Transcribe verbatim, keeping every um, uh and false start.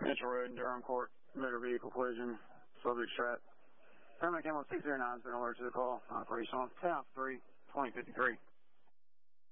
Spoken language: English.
Mitchell Road in Durham Court, motor vehicle collision, subject strapped. Paramedic Ambulance six zero nine has been alerted to the call. Operation on ten three, twenty fifty-three.